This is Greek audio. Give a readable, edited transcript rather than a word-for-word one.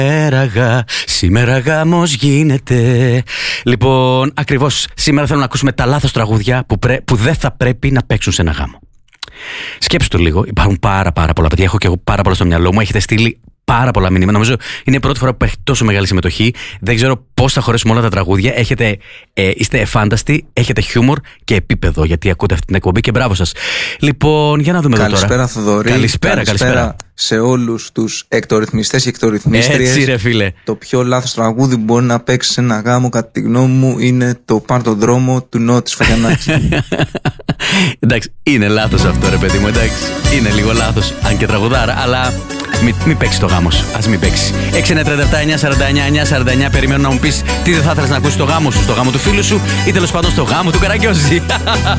Σήμερα γάμος γίνεται. Λοιπόν, ακριβώς σήμερα θέλω να ακούσουμε τα λάθος τραγούδια που δεν θα πρέπει να παίξουν σε ένα γάμο. Σκέψου το λίγο, υπάρχουν πάρα πολλά παιδιά. Έχω και εγώ πάρα πολλά στο μυαλό μου. Έχετε στείλει πάρα πολλά μηνύματα. Νομίζω είναι η πρώτη φορά που έχει τόσο μεγάλη συμμετοχή. Δεν ξέρω πώς θα χωρέσουμε όλα τα τραγούδια. Είστε εφάνταστοι, έχετε χιούμορ και επίπεδο, γιατί ακούτε αυτή την εκπομπή και μπράβο σας. Λοιπόν, για να δούμε εδώ τώρα. Καλησπέρα, Θοδωρή. Καλησπέρα. Σε όλους τους εκτορυθμιστές και εκτορυθμίστριες. Έτσι, ρε φίλε. Το πιο λάθος τραγούδι που μπορεί να παίξει σε ένα γάμο, κατά τη γνώμη μου, είναι το «Πάρ' τον δρόμο» του Νότι Σφαγιανάκη. Εντάξει, είναι λάθος αυτό, ρε παιδί μου, εντάξει. Είναι λίγο λάθος, αν και τραγουδάρα, αλλά μην παίξει το γάμος. Ας μην παίξει. 6-9-37-9-49-9-49. Περιμένω να μου πεις τι δεν θα ήθελες να ακούσεις στο γάμο σου, στο γάμο του φίλου σου ή τέλος πάντων στο γάμο του Καραγκιόζη.